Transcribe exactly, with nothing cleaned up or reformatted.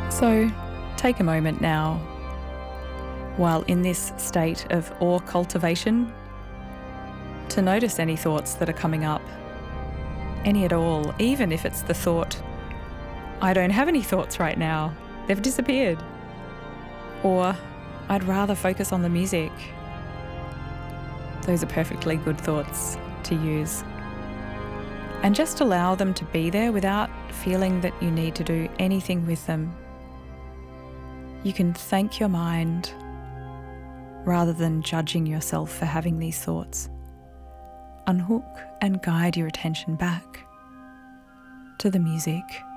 So take a moment now, while in this state of awe cultivation, to notice any thoughts that are coming up, any at all, even if it's the thought, I don't have any thoughts right now, they've disappeared. Or, I'd rather focus on the music. Those are perfectly good thoughts to use. And just allow them to be there without feeling that you need to do anything with them. You can thank your mind rather than judging yourself for having these thoughts. Unhook and guide your attention back to the music.